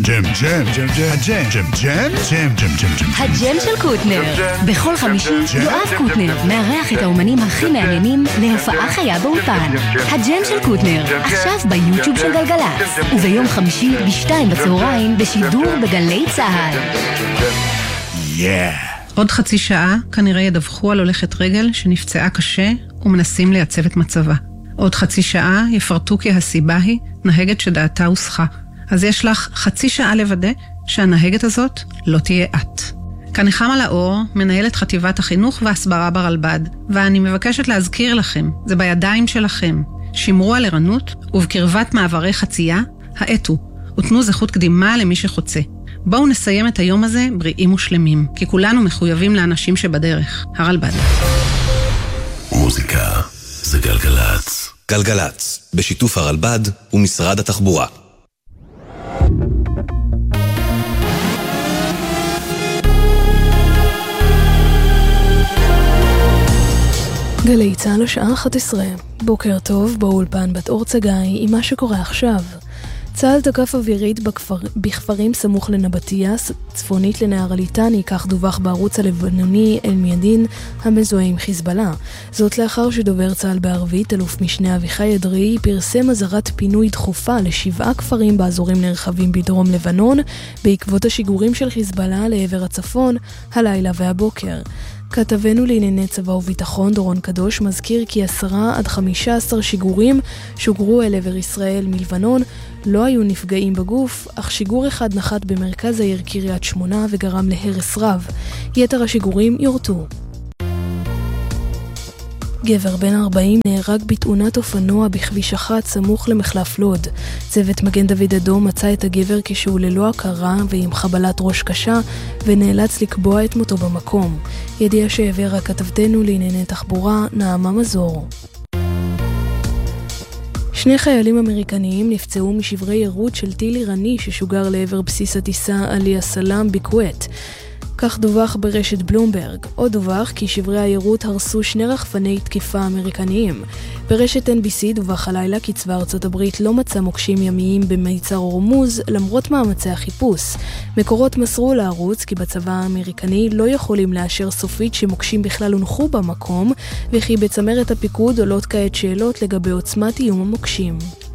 ג'ם, ג'ם, ג'ם, ג'ם, ג'ם, ג'ם, ג'ם, ג'ם, ג'ם, ג'ם, ג'ם. הג'ם של קוטנר. בכל חמישי יואב קוטנר מארח את האומנים הכי מעניינים להופעה חיה באולפן. הג'ם של קוטנר, עכשיו ביוטיוב של גלגלצ. וביום חמישי ב14:00 בשידור בגלי צהל. עוד חצי שעה כנראה ידווחו על הולכת רגל שנפצעה קשה ומנסים לייצב את מצבה. עוד חצי שעה יפרטו כי הסיבה היא נהגת שדעתה הוסחה. אז יש לך חצי שעה לוודא שהנהגת הזאת לא תהיה את. כאן נחמה לאור, מנהלת חטיבת החינוך והסברה ברלב"ד, ואני מבקשת להזכיר לכם, זה בידיים שלכם. שמרו על ערנות ובקרבת מעברי חצייה, האטו, ותנו זכות קדימה למי שחוצה. בואו נסיים את היום הזה בריאים ושלמים, כי כולנו מחויבים לאנשים שבדרך. הרלב"ד. מוזיקה זה גלגלצ. גלגלצ, בשיתוף הרלב"ד ומשרד התחבורה. גלי צהל השעה 11. בוקר טוב, באולפן בת אור צגי עם מה שקורה עכשיו. צהל תקף אווירית בכפרים סמוך לנבטיה, צפונית לנהר הליטני, כך דווח בערוץ הלבנוני אל-מיאדין המזוהה עם חיזבאללה. זאת לאחר שדובר צהל בערבית, אלוף משנה אביחי אדרי, פרסם אזהרת פינוי דחופה ל7 כפרים באזורים נרחבים בדרום לבנון, בעקבות השיגורים של חיזבאללה לעבר הצפון, הלילה והבוקר. כתבנו לענייני צבא וביטחון דורון קדוש מזכיר כי 10 עד 15 שיגורים שוגרו אל עבר ישראל מלבנון, לא היו נפגעים בגוף, אך שיגור אחד נחת במרכז העיר קריית שמונה וגרם להרס רב. יתר השיגורים יורטו. גבר בן 40 נהרג בתאונת אופנוע בכביש 1 סמוך למחלף לוד. צוות מגן דוד אדום מצא את הגבר כשהוא ללא הכרה ועם חבלת ראש קשה ונאלץ לקבוע את מותו במקום. ידיעה שהעבירה כתבתנו לענייני תחבורה נעמה מזור. 2 חיילים אמריקניים נפצעו משברי יירוט של טיל איראני ששוגר לעבר בסיס הטיסה עלי הסלאם בקווייט. כך דווח ברשת בלומברג. עוד דווח כי שברי היירוט הרסו 2 רחפני תקיפה אמריקניים. ברשת NBC דווח הלילה כי צבא ארצות הברית לא מצא מוקשים ימיים במיצר הורמוז למרות מאמצי החיפוש. מקורות מסרו לערוץ כי בצבא האמריקני לא יכולים לאשר סופית שמוקשים בכלל הונחו במקום, וכי בצמרת הפיקוד עולות כעת שאלות לגבי עוצמת איום המוקשים.